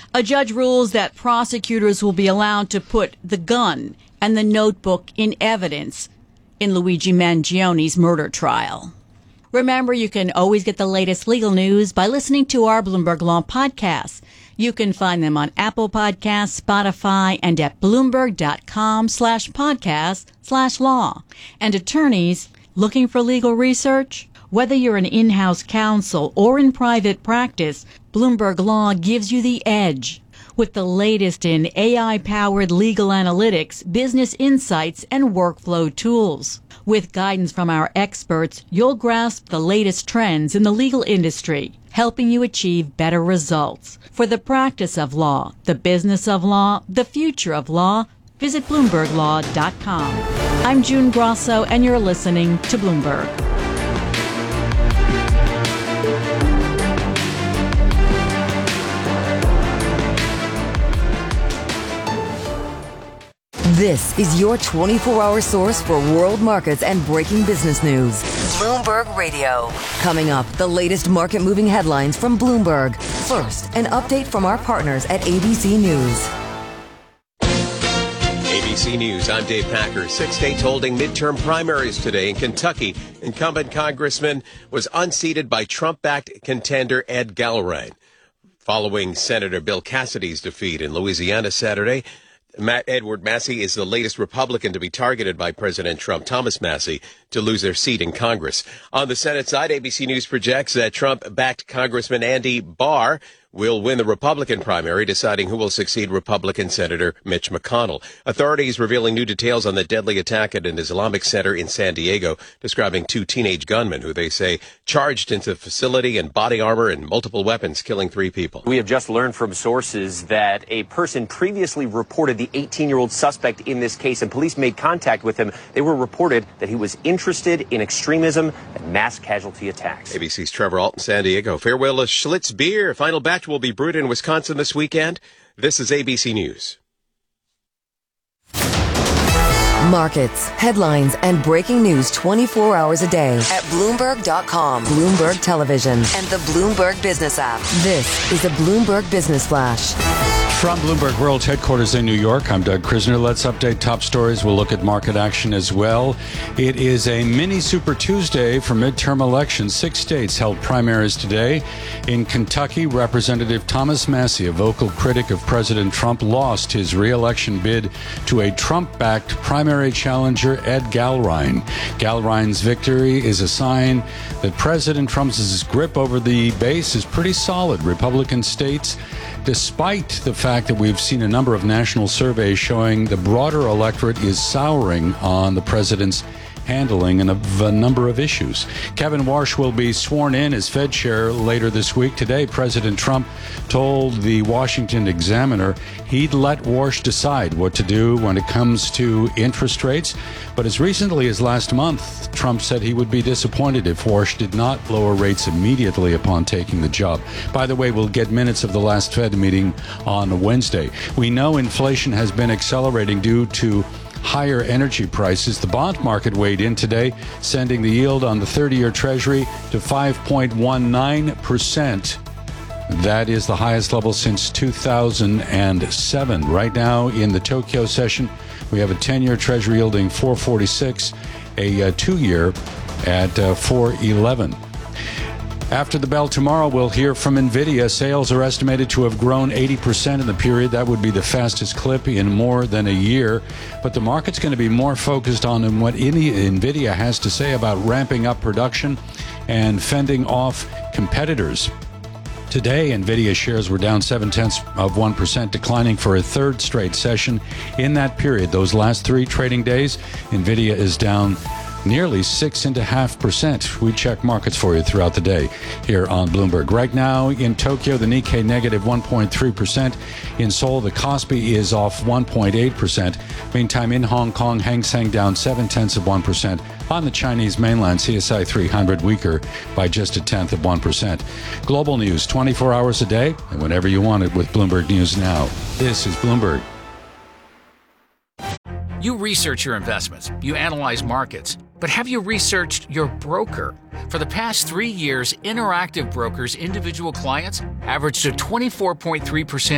A judge rules that prosecutors will be allowed to put the gun and the notebook in evidence in Luigi Mangioni's murder trial. Remember, you can always get the latest legal news by listening to our Bloomberg Law podcasts. You can find them on Apple Podcasts, Spotify, and at Bloomberg.com/podcast/law. And attorneys looking for legal research? Whether you're an in-house counsel or in private practice, Bloomberg Law gives you the edge. With the latest in AI-powered legal analytics, business insights, and workflow tools. With guidance from our experts, you'll grasp the latest trends in the legal industry, helping you achieve better results. For the practice of law, the business of law, the future of law, visit BloombergLaw.com. I'm June Grosso, and you're listening to Bloomberg. This is your 24-hour source for world markets and breaking business news. Bloomberg Radio. Coming up, the latest market-moving headlines from Bloomberg. First, an update from our partners at ABC News. ABC News, I'm Dave Packer. 6 states holding midterm primaries today. In Kentucky, incumbent congressman was unseated by Trump-backed contender Ed Gallurine. Following Senator Bill Cassidy's defeat in Louisiana Saturday, Edward Massey is the latest Republican to be targeted by President Trump, Thomas Massey, to lose their seat in Congress. On the Senate side, ABC News projects that Trump-backed Congressman Andy Barr will win the Republican primary, deciding who will succeed Republican Senator Mitch McConnell. Authorities revealing new details on the deadly attack at an Islamic center in San Diego, describing 2 teenage gunmen who they say charged into the facility in body armor and multiple weapons, killing 3 people. We have just learned from sources that a person previously reported the 18-year-old suspect in this case, and police made contact with him. They were reported that he was interested in extremism and mass casualty attacks. ABC's Trevor Alt in San Diego. Farewell to Schlitz beer. Final batch will be brewed in Wisconsin this weekend. This is ABC News. Markets, headlines, and breaking news 24 hours a day at Bloomberg.com, Bloomberg Television, and the Bloomberg Business app. This is a Bloomberg Business Flash. From Bloomberg World Headquarters in New York, I'm Doug Krisner. Let's update top stories. We'll look at market action as well. It is a mini Super Tuesday for midterm elections. 6 states held primaries today. In Kentucky, Representative Thomas Massey, a vocal critic of President Trump, lost his re-election bid to a Trump-backed primary challenger, Ed Gallurine. Gallurine's victory is a sign that President Trump's grip over the base is pretty solid. Republican states, despite the fact that we've seen a number of national surveys showing the broader electorate is souring on the president's handling of a number of issues. Kevin Warsh will be sworn in as Fed chair later this week. Today, President Trump told the Washington Examiner he'd let Warsh decide what to do when it comes to interest rates. But as recently as last month, Trump said he would be disappointed if Warsh did not lower rates immediately upon taking the job. By the way, we'll get minutes of the last Fed meeting on Wednesday. We know inflation has been accelerating due to higher energy prices. The bond market weighed in today, sending the yield on the 30-year Treasury to 5.19%. That is the highest level since 2007. Right now in the Tokyo session, we have a 10-year Treasury yielding 4.46, a 2-year at 4.11. After the bell tomorrow, we'll hear from NVIDIA. Sales are estimated to have grown 80% in the period. That would be the fastest clip in more than a year. But the market's going to be more focused on what NVIDIA has to say about ramping up production and fending off competitors. Today, NVIDIA shares were down 0.7%, declining for a 3rd straight session. In that period, those last 3 trading days, NVIDIA is down nearly 6.5%. We check markets for you throughout the day here on Bloomberg. Right now in Tokyo, the Nikkei negative 1.3%. In Seoul, the Kospi is off 1.8%. Meantime, in Hong Kong, Hang Seng down 0.7%. On the Chinese mainland, CSI 300 weaker by just 0.1%. Global news 24 hours a day and whenever you want it with Bloomberg News Now. This is Bloomberg. You research your investments, you analyze markets, but have you researched your broker? For the past 3 years, Interactive Brokers' individual clients averaged a 24.3%